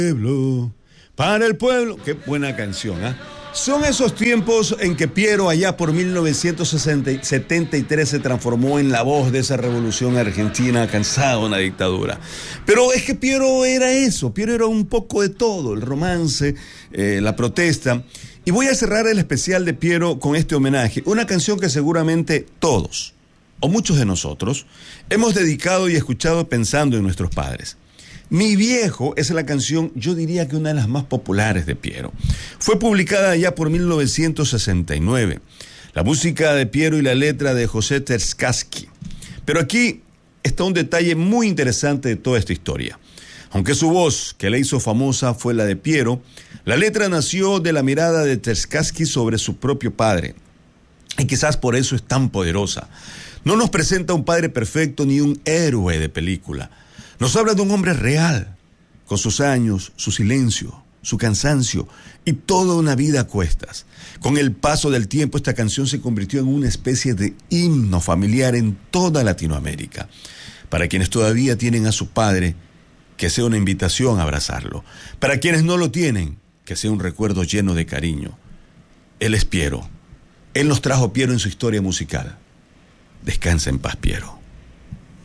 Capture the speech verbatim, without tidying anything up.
Pueblo, para el pueblo. Qué buena canción, ¿ah? ¿eh? Son esos tiempos en que Piero, allá por mil novecientos setenta y tres, se transformó en la voz de esa revolución argentina cansada de una dictadura. Pero es que Piero era eso, Piero era un poco de todo, el romance, eh, la protesta. Y voy a cerrar el especial de Piero con este homenaje, una canción que seguramente todos, o muchos de nosotros, hemos dedicado y escuchado pensando en nuestros padres. Mi viejo es la canción, yo diría que una de las más populares de Piero. Fue publicada ya por mil novecientos sesenta y nueve. La música de Piero y la letra de José Terskaski. Pero aquí está un detalle muy interesante de toda esta historia. Aunque su voz, que la hizo famosa, fue la de Piero, la letra nació de la mirada de Terskaski sobre su propio padre. Y quizás por eso es tan poderosa. No nos presenta un padre perfecto ni un héroe de película. Nos habla de un hombre real, con sus años, su silencio, su cansancio y toda una vida a cuestas. Con el paso del tiempo, esta canción se convirtió en una especie de himno familiar en toda Latinoamérica. Para quienes todavía tienen a su padre, que sea una invitación a abrazarlo. Para quienes no lo tienen, que sea un recuerdo lleno de cariño. Él es Piero. Él nos trajo Piero en su historia musical. Descansa en paz, Piero.